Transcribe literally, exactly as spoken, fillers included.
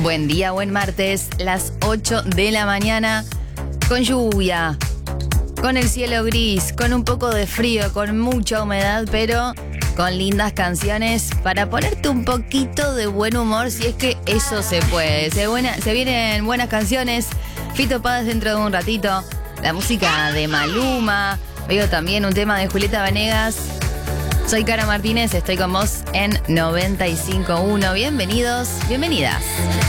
Buen día, buen martes, las ocho de la mañana, con lluvia, con el cielo gris, con un poco de frío, con mucha humedad, pero con lindas canciones para ponerte un poquito de buen humor, si es que eso se puede. Se, buena, se vienen buenas canciones, Fito Páez dentro de un ratito, la música de Maluma, veo también un tema de Julieta Venegas. Soy Cara Martínez, estoy con vos en noventa y cinco punto uno. Bienvenidos, bienvenidas.